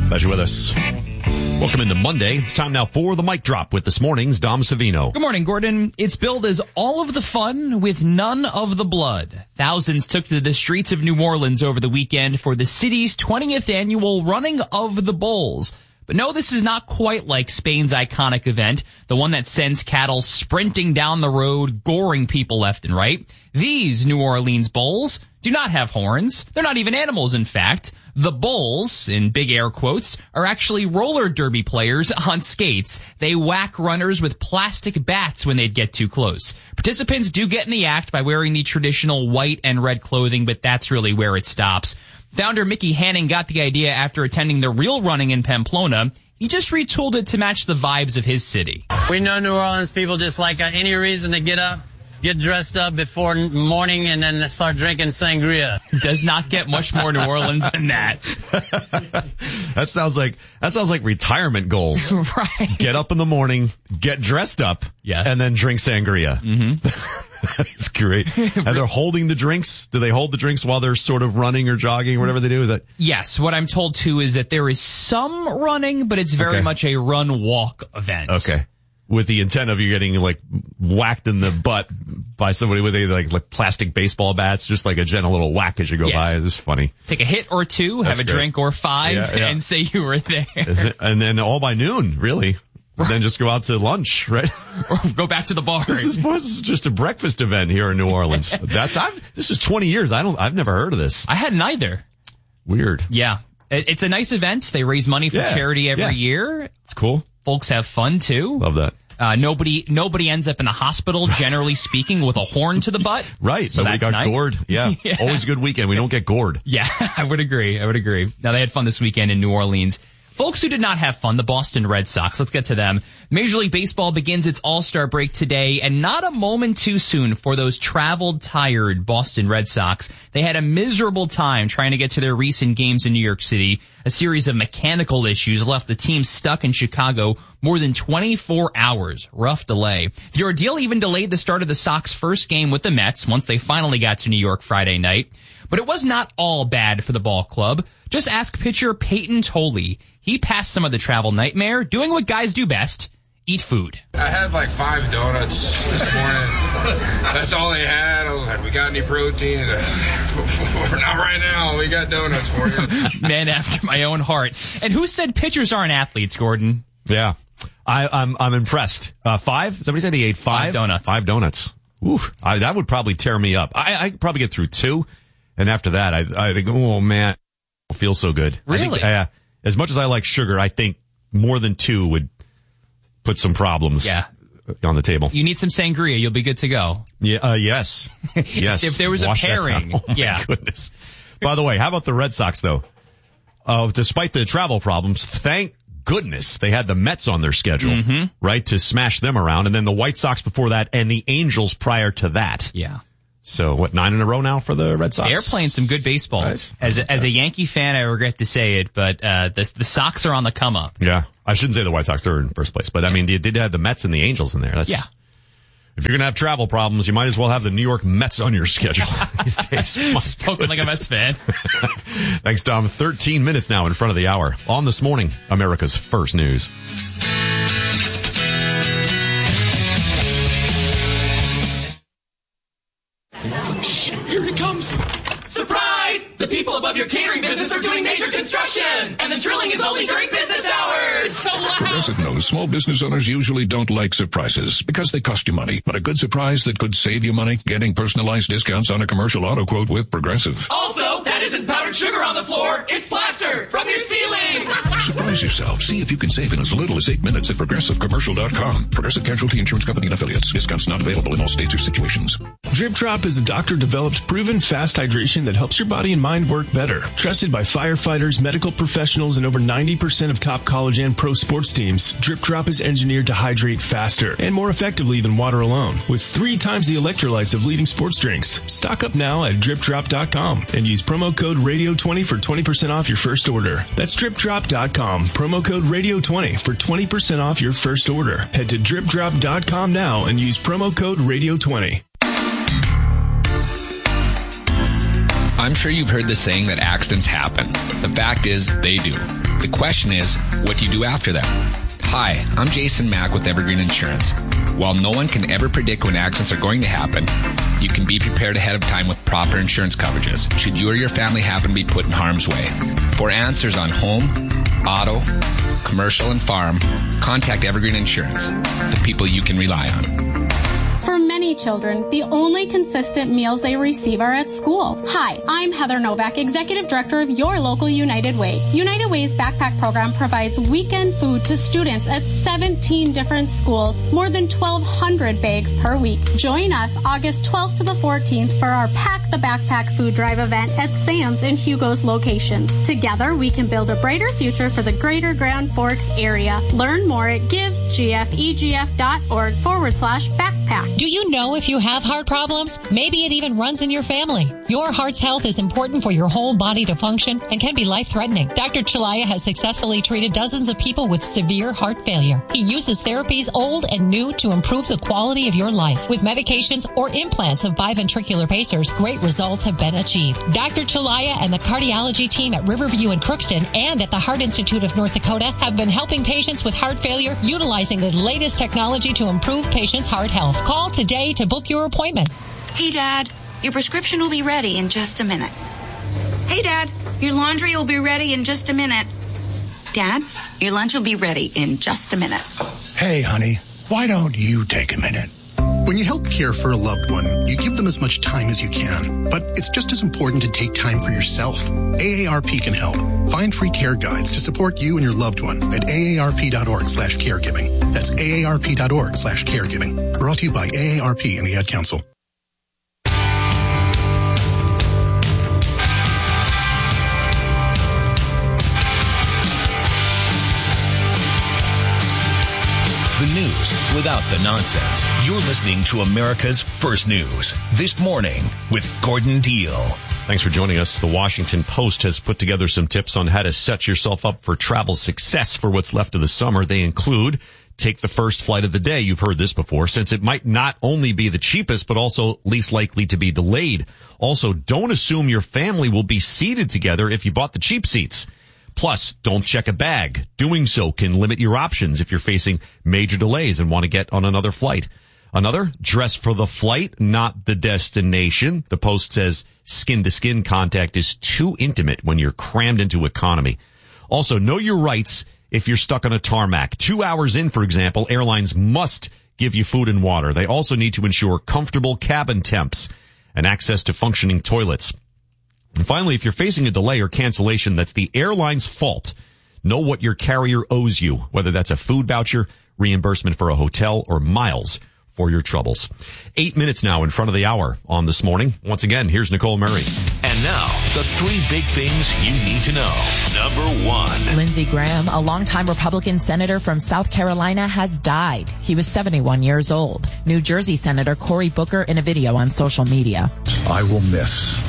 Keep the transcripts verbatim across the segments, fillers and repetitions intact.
Glad you're with us. Welcome into Monday. It's time now for the mic drop with this morning's Dom Savino. Good morning, Gordon. It's billed as all of the fun with none of the blood. Thousands took to the streets of New Orleans over the weekend for the city's twentieth annual Running of the Bulls. But no, this is not quite like Spain's iconic event, the one that sends cattle sprinting down the road, goring people left and right. These New Orleans Bulls do not have horns. They're not even animals, in fact. The Bulls, in big air quotes, are actually roller derby players on skates. They whack runners with plastic bats when they'd get too close. Participants do get in the act by wearing the traditional white and red clothing, but that's really where it stops. Founder Mickey Hanning got the idea after attending the real running in Pamplona. He just retooled it to match the vibes of his city. We know New Orleans people just like uh, any reason to get up, get dressed up before morning, and then start drinking sangria. Does not get much more New Orleans than that. That sounds like that sounds like retirement goals. Right. Get up in the morning, get dressed up, yes, and then drink sangria. Mm-hmm. That's great. And they're holding the drinks. Do they hold the drinks while they're sort of running or jogging or whatever they do? Is that? Yes. What I'm told too is that there is some running, but it's very okay. much a run-walk event. Okay. With the intent of you getting like whacked in the butt by somebody with a like, like plastic baseball bats, just like a gentle little whack as you go yeah. by. It's just funny. Take a hit or two, That's have a great. drink or five, yeah, yeah. and say you were there. And then all by noon, really. And then just go out to lunch, right? Or go back to the bar. This is, this is just a breakfast event here in New Orleans. That's I've, this is twenty years. I don't. I've never heard of this. I hadn't either. Weird. Yeah, it's a nice event. They raise money for yeah. charity every yeah. year. It's cool. Folks have fun too. Love that. Uh, nobody, nobody ends up in the hospital, generally speaking, with a horn to the butt. Right. So nobody that's got nice. gored. Yeah. yeah. Always a good weekend. We don't get gored. Yeah, I would agree. I would agree. Now, they had fun this weekend in New Orleans. Folks who did not have fun, the Boston Red Sox. Let's get to them. Major League Baseball begins its All-Star break today, and not a moment too soon for those traveled, tired Boston Red Sox. They had a miserable time trying to get to their recent games in New York City. A series of mechanical issues left the team stuck in Chicago more than twenty-four hours. Rough delay. The ordeal even delayed the start of the Sox first game with the Mets once they finally got to New York Friday night. But it was not all bad for the ball club. Just ask pitcher Peyton Tolley. He passed some of the travel nightmare, doing what guys do best, eat food. I had like five donuts this morning. That's all they had. I was like, we got any protein? Not right now. We got donuts for you. Man after my own heart. And who said pitchers aren't athletes, Gordon? Yeah. I, I'm I'm impressed. Uh, five? Somebody said he ate five? Five donuts. Five donuts. Ooh, I, that would probably tear me up. I, I could probably get through two. And after that, I, I think, oh, man, it feels so good. Really? I think, uh, as much as I like sugar, I think more than two would put some problems yeah. on the table. You need some sangria. You'll be good to go. Yeah. Uh, yes. Yes. If there was Wash a pairing. Oh, my yeah. goodness. By the way, how about the Red Sox, though? Uh, despite the travel problems, thank goodness they had the Mets on their schedule, mm-hmm. right, to smash them around. And then the White Sox before that and the Angels prior to that. Yeah. So, what, nine in a row now for the Red Sox? They're playing some good baseball. Right. As a, as a Yankee fan, I regret to say it, but uh, the the Sox are on the come up. Yeah. I shouldn't say the White Sox are in first place, but I mean, they did have the Mets and the Angels in there. That's, yeah. If you're going to have travel problems, you might as well have the New York Mets on your schedule these days. Spoken like a Mets fan. Thanks, Tom. thirteen minutes now in front of the hour. On This Morning, America's First News. Shh, here he comes. Surprise! The people above your catering business are doing major construction, and the drilling is only during business hours. So loud. Progressive knows small business owners usually don't like surprises because they cost you money. But a good surprise that could save you money, getting personalized discounts on a commercial auto quote with Progressive. Also, that isn't powdered sugar on the floor. It's plaster from your ceiling. Surprise yourself. See if you can save in as little as eight minutes at progressive commercial dot com. Progressive Casualty Insurance Company and Affiliates. Discounts not available in all states or situations. Drip Drop is a doctor-developed, proven fast hydration that helps your body and mind work better. Trusted by firefighters, medical professionals, and over ninety percent of top college and pro sports teams, Drip Drop is engineered to hydrate faster and more effectively than water alone, with three times the electrolytes of leading sports drinks. Stock up now at drip drop dot com and use promo code radio twenty for twenty percent off your first order. That's drip drop dot com, promo code radio twenty for twenty percent off your first order. Head to drip drop dot com now and use promo code radio twenty. I'm sure you've heard the saying that accidents happen. The fact is, they do. The question is, what do you do after that? Hi, I'm Jason Mack with Evergreen Insurance. While no one can ever predict when accidents are going to happen, you can be prepared ahead of time with proper insurance coverages should you or your family happen to be put in harm's way. For answers on home, auto, commercial, and farm, contact Evergreen Insurance, the people you can rely on. For many children, the only consistent meals they receive are at school. Hi, I'm Heather Novak, Executive Director of your local United Way. United Way's backpack program provides weekend food to students at seventeen different schools, more than twelve hundred bags per week. Join us August twelfth to the fourteenth for our Pack the Backpack food drive event at Sam's and Hugo's locations. Together, we can build a brighter future for the greater Grand Forks area. Learn more at givegfegf.org forward slash backpack. Do you know if you have heart problems? Maybe it even runs in your family. Your heart's health is important for your whole body to function and can be life-threatening. Doctor Chalaya has successfully treated dozens of people with severe heart failure. He uses therapies old and new to improve the quality of your life. With medications or implants of biventricular pacers, great results have been achieved. Doctor Chalaya and the cardiology team at Riverview in Crookston and at the Heart Institute of North Dakota have been helping patients with heart failure utilizing the latest technology to improve patients' heart health. Call today to book your appointment. Hey, Dad, your prescription will be ready in just a minute. Hey, Dad, your laundry will be ready in just a minute. Dad, your lunch will be ready in just a minute. Hey, honey, why don't you take a minute? When you help care for a loved one, you give them as much time as you can. But it's just as important to take time for yourself. A A R P can help. Find free care guides to support you and your loved one at aarp.org slash caregiving. That's aarp.org slash caregiving. Brought to you by A A R P and the Ad Council. The news without the nonsense. You're listening to America's First News This Morning with Gordon Deal. Thanks for joining us. The Washington Post has put together some tips on how to set yourself up for travel success for what's left of the summer. They include take the first flight of the day. You've heard this before, since it might not only be the cheapest, but also least likely to be delayed. Also, don't assume your family will be seated together if you bought the cheap seats. Plus, don't check a bag. Doing so can limit your options if you're facing major delays and want to get on another flight. Another, dress for the flight, not the destination. The Post says skin-to-skin contact is too intimate when you're crammed into economy. Also, know your rights if you're stuck on a tarmac. Two hours in, for example, airlines must give you food and water. They also need to ensure comfortable cabin temps and access to functioning toilets. And finally, if you're facing a delay or cancellation that's the airline's fault, know what your carrier owes you, whether that's a food voucher, reimbursement for a hotel, or miles for your troubles. Eight minutes now in front of the hour on This Morning. Once again, here's Nicole Murray. And now, the three big things you need to know. Number one. Lindsey Graham, a longtime Republican senator from South Carolina, has died. He was seventy-one years old. New Jersey Senator Cory Booker in a video on social media. I will miss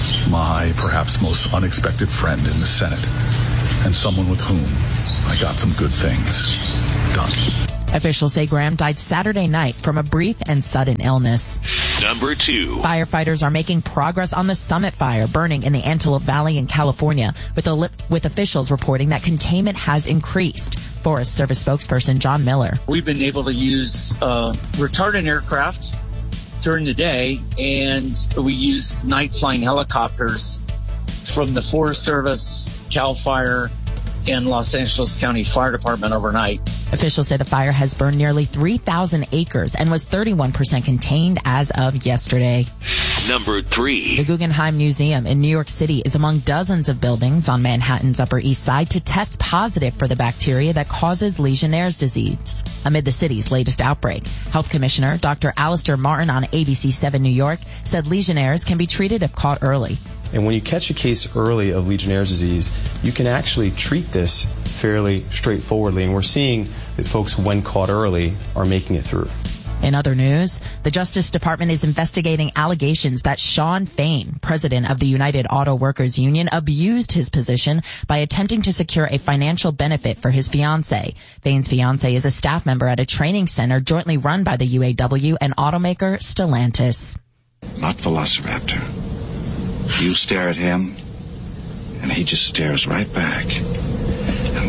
my perhaps most unexpected friend in the Senate and someone with whom I got some good things done. Officials say Graham died Saturday night from a brief and sudden illness. Number two. Firefighters are making progress on the Summit Fire burning in the Antelope Valley in California, with, a, with officials reporting that containment has increased. Forest Service spokesperson John Miller. We've been able to use uh, retardant aircraft during the day, and we used night flying helicopters from the Forest Service, CAL FIRE, and Los Angeles County Fire Department overnight. Officials say the fire has burned nearly three thousand acres and was thirty-one percent contained as of yesterday. Number three. The Guggenheim Museum in New York City is among dozens of buildings on Manhattan's Upper East Side to test positive for the bacteria that causes Legionnaire's disease amid the city's latest outbreak. Health Commissioner Doctor Alistair Martin on A B C seven New York said Legionnaire's can be treated if caught early. And when you catch a case early of Legionnaire's disease, you can actually treat this fairly straightforwardly. And we're seeing that folks, when caught early, are making it through. In other news, the Justice Department is investigating allegations that Sean Fain, president of the United Auto Workers Union, abused his position by attempting to secure a financial benefit for his fiancée. Fain's fiancée is a staff member at a training center jointly run by the U A W and automaker Stellantis. Not Velociraptor. You stare at him, and he just stares right back.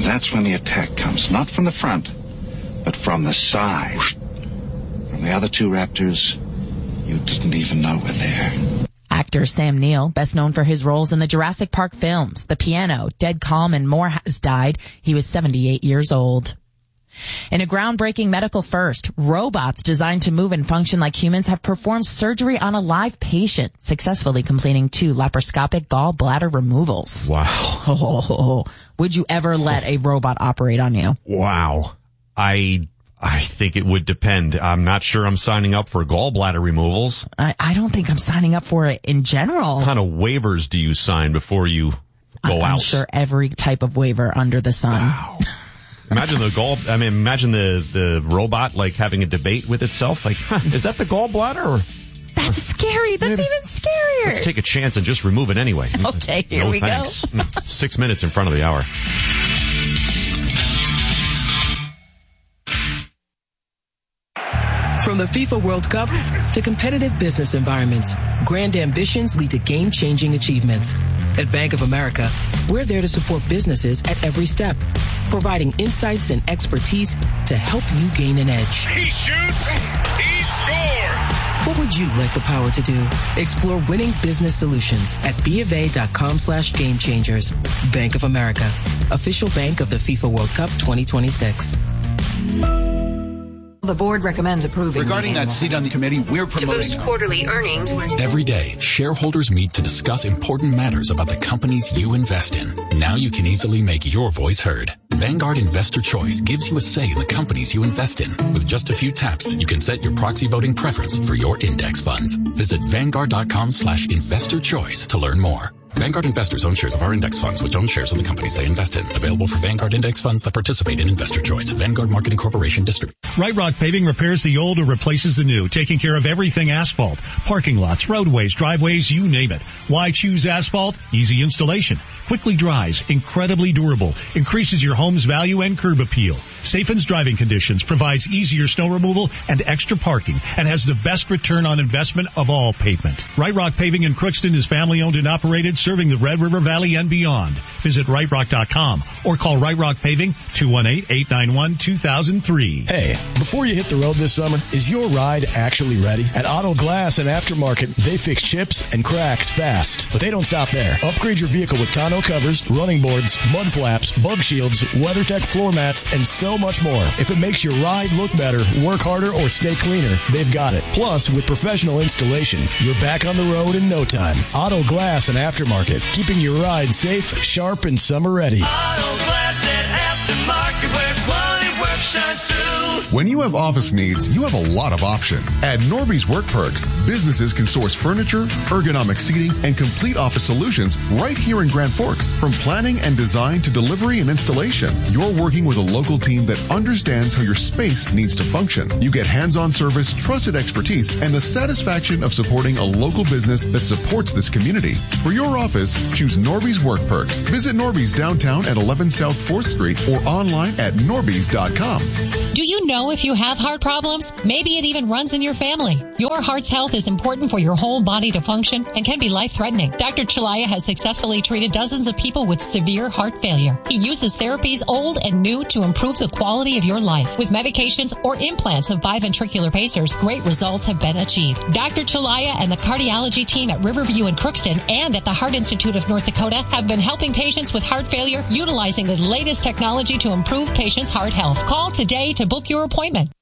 that's when the attack comes. Not from the front, but from the side. From the other two Raptors, you didn't even know were there. Actor Sam Neill, best known for his roles in the Jurassic Park films, The Piano, Dead Calm, and more, has died. He was seventy-eight years old. In a groundbreaking medical first, robots designed to move and function like humans have performed surgery on a live patient, successfully completing two laparoscopic gallbladder removals. Wow. Oh, would you ever let a robot operate on you? Wow. I I think it would depend. I'm not sure I'm signing up for gallbladder removals. I, I don't think I'm signing up for it in general. What kind of waivers do you sign before you go I'm out? I'm sure every type of waiver under the sun. Wow. Imagine the gall. I mean, imagine the, the robot like having a debate with itself. Like, huh, is that the gallbladder? Or that's scary. That's maybe, even scarier. Let's take a chance and just remove it anyway. Okay, here no we thanks. go. Six minutes in front of the hour. From the FIFA World Cup to competitive business environments, grand ambitions lead to game-changing achievements. At Bank of America, we're there to support businesses at every step, providing insights and expertise to help you gain an edge. He shoots, he scores! What would you like the power to do? Explore winning business solutions at BofA.com slash game changers. Bank of America, official bank of the FIFA World Cup twenty twenty-six. The board recommends approving. Regarding that seat on the committee, we're promoting. To boost quarterly earnings. Every day, shareholders meet to discuss important matters about the companies you invest in. Now you can easily make your voice heard. Vanguard Investor Choice gives you a say in the companies you invest in. With just a few taps, you can set your proxy voting preference for your index funds. Visit Vanguard.com slash investor choice to learn more. Vanguard investors own shares of our index funds, which own shares of the companies they invest in. Available for Vanguard index funds that participate in Investor Choice. Vanguard Marketing Corporation distribute. Right Rock Paving repairs the old or replaces the new, taking care of everything asphalt, parking lots, roadways, driveways, you name it. Why choose asphalt? Easy installation, quickly dries, incredibly durable, increases your home's value and curb appeal. Safens driving conditions, provides easier snow removal and extra parking, and has the best return on investment of all pavement. Right Rock Paving in Crookston is family owned and operated, serving the Red River Valley and beyond. Visit right rock dot com or call Right Rock Paving two one eight, eight nine one, two thousand three. Hey, before you hit the road this summer, is your ride actually ready? At Auto Glass and Aftermarket, they fix chips and cracks fast. But they don't stop there. Upgrade your vehicle with tonneau covers, running boards, mud flaps, bug shields, WeatherTech floor mats, and so much more. If it makes your ride look better, work harder, or stay cleaner, they've got it. Plus, with professional installation, you're back on the road in no time. Auto Glass and Aftermarket, keeping your ride safe, sharp, and summer ready. Auto Glass and Aftermarket, where quality work shines through. When you have office needs, you have a lot of options. At Norby's Work Perks, businesses can source furniture, ergonomic seating, and complete office solutions right here in Grand Forks. From planning and design to delivery and installation, you're working with a local team that understands how your space needs to function. You get hands-on service, trusted expertise, and the satisfaction of supporting a local business that supports this community. For your office, choose Norby's Work Perks. Visit Norby's downtown at eleven South fourth Street or online at norbys dot com. Do you know if you have heart problems? Maybe it even runs in your family. Your heart's health is important for your whole body to function and can be life-threatening. Doctor Chalaya has successfully treated dozens of people with severe heart failure. He uses therapies old and new to improve the quality of your life. With medications or implants of biventricular pacers, great results have been achieved. Doctor Chalaya and the cardiology team at Riverview and Crookston and at the Heart Institute of North Dakota have been helping patients with heart failure utilizing the latest technology to improve patients' heart health. Call today to book your appointment.